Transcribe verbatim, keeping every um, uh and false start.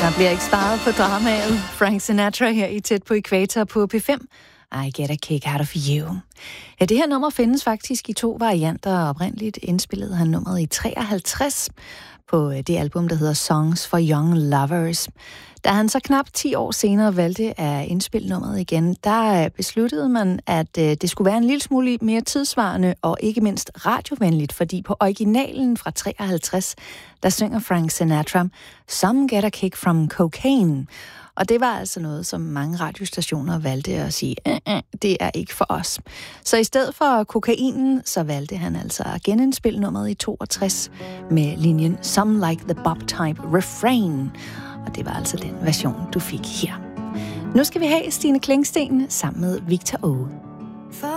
Der bliver ikke sparet på dramaet. Frank Sinatra her i Tæt på Ækvator på P fem. I get a kick out of you. Ja, det her nummer findes faktisk i to varianter. Oprindeligt indspillede han nummeret i treoghalvtreds på det album, der hedder Songs for Young Lovers. Da han så knap ti år senere valgte at indspille nummeret igen, der besluttede man, at det skulle være en lille smule mere tidsvarende og ikke mindst radiovenligt, fordi på originalen fra treoghalvtreds, der synger Frank Sinatra, Some get a kick from cocaine. Og det var altså noget, som mange radiostationer valgte at sige, øh, øh, det er ikke for os. Så i stedet for kokainen, så valgte han altså at genindspille nummeret i toogtres med linjen Some like the Bob-type refrain. Og det var altså den version, du fik her. Nu skal vi have Stine Klingsten sammen med Victor Åge.